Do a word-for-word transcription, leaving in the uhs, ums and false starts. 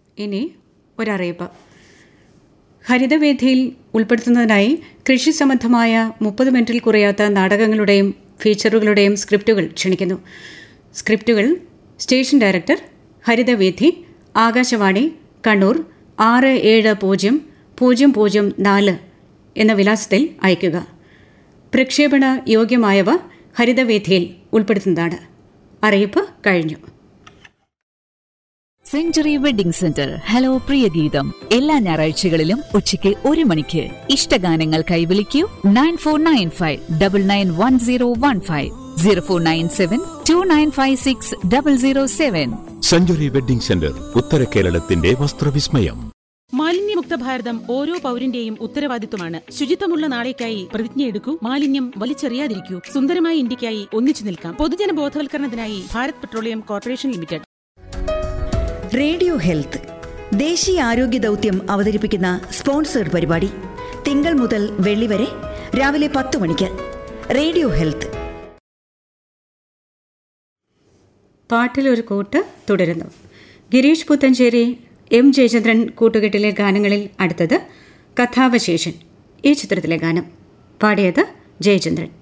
ഇനി ഒരറിയിപ്പ്. ഹരിതവേദിയിൽ ഉൾപ്പെടുത്തുന്നതിനായി കൃഷി സംബന്ധമായ മുപ്പത് മിനിറ്റിൽ കുറയാത്ത നാടകങ്ങളുടെയും ഫീച്ചറുകളുടെയും സ്ക്രിപ്റ്റുകൾ ക്ഷണിക്കുന്നു. സ്ക്രിപ്റ്റുകൾ സ്റ്റേഷൻ ഡയറക്ടർ, ഹരിതവേദി, ആകാശവാണി, കണ്ണൂർ ആറ് ഏഴ് പൂജ്യം പൂജ്യം പൂജ്യം നാല് എന്ന വിലാസത്തിൽ അയയ്ക്കുക. പ്രക്ഷേപണ യോഗ്യമായവ ഹരിതവേദിയിൽ ഉൾപ്പെടുത്തുന്നതാണ്. അറിയിപ്പ് കഴിഞ്ഞു. Century wedding centre hello Priyageetham എല്ലാ ഞായറാഴ്ചകളിലും ഉച്ചയ്ക്ക് ഒരു മണിക്ക് ഇഷ്ടഗാനങ്ങൾ കൈവിളിക്കൂ. Nine four nine five double nine one zero one five zero four nine seven to nine five six double zero seven. Century wedding centre, ഉത്തര കേരളത്തിന്റെ വസ്ത്രവിസ്മയം. മാലിന്യമുക്ത ഭാരതം ഓരോ പൗരന്റെയും ഉത്തരവാദിത്വമാണ്. ശുചിത്വമുള്ള നാളേക്കായി പ്രതിജ്ഞയെടുക്കൂ. മാലിന്യം വലിച്ചെറിയാതിരിക്കൂ. സുന്ദരമായ ഇന്ത്യക്കായി ഒന്നിച്ചു നിൽക്കാം. പൊതുജന ബോധവൽക്കരണത്തിനായി Bharat petroleum corporation limited. Radio health ദേശീയ ആരോഗ്യ ദൗത്യം അവതരിപ്പിക്കുന്ന സ്പോൺസേഡ് പരിപാടി തിങ്കൾ മുതൽ വെള്ളി വരെ രാവിലെ പത്ത് മണിക്ക്. Radio health. പാട്ടിലൊരു കൂട്ട് തുടരുന്നു. ഗിരീഷ് പുത്തഞ്ചേരി, എം ജയചന്ദ്രൻ കൂട്ടുകെട്ടിലെ ഗാനങ്ങളിൽ അടുത്തത് കഥാവശേഷൻ, ഈ ചിത്രത്തിലെ ഗാനം. പാടിയത് ജയചന്ദ്രൻ.